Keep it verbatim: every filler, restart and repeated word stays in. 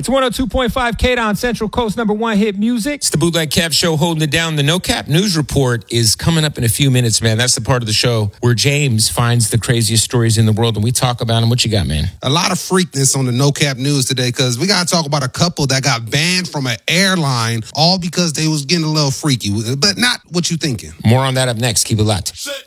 It's one oh two point five K on Central Coast number one hit music. It's the Bootleg Cap Show holding it down. The No Cap News Report is coming up in a few minutes, man. That's the part of the show where James finds the craziest stories in the world and we talk about them. What you got, man? A lot of freakness on the No Cap News today because we got to talk about a couple that got banned from an airline all because they was getting a little freaky, but not what you thinking. More on that up next. Keep it locked.